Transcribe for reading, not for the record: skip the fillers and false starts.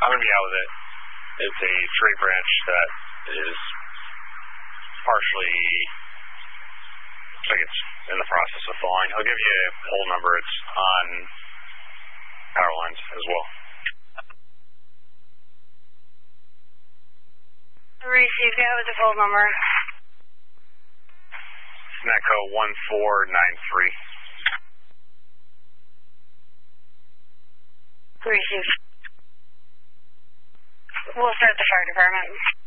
I'm going to be out with it. It's a tree branch that is partially, looks like it's in the process of thawing. I'll give you a pole number. It's on power lines as well. Receive that with the pole number. SNACO 1493. Receive. We'll start the fire department.